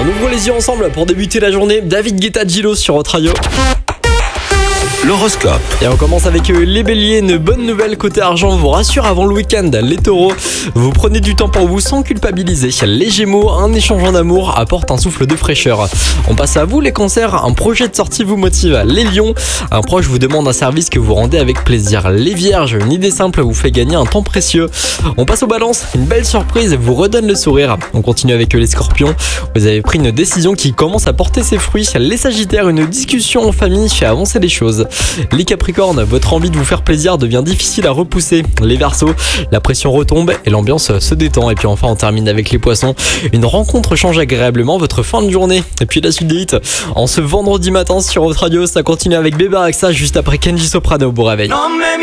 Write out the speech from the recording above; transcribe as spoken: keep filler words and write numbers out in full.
On ouvre les yeux ensemble pour débuter la journée. David Guetta, Gilo sur Hot Radio. L'horoscope. Et on commence avec euh, les béliers, une bonne nouvelle côté argent vous rassure avant le week-end. Les taureaux, vous prenez du temps pour vous sans culpabiliser. Les gémeaux, un échange en amour apporte un souffle de fraîcheur. On passe à vous les cancers, un projet de sortie vous motive. Les lions, un proche vous demande un service que vous rendez avec plaisir. Les vierges, une idée simple vous fait gagner un temps précieux. On passe aux balances, une belle surprise vous redonne le sourire. On continue avec les scorpions, vous avez pris une décision qui commence à porter ses fruits. Les sagittaires, une discussion en famille fait avancer les choses. Les capricornes, votre envie de vous faire plaisir devient difficile à repousser. Les verseaux, la pression retombe et l'ambiance se détend. Et puis enfin on termine avec les poissons, une rencontre change agréablement votre fin de journée. Et puis la suite des hits, en ce vendredi matin sur Hot Radio, ça continue avec Bébé Rexha juste après Kenji Soprano. Bon réveil.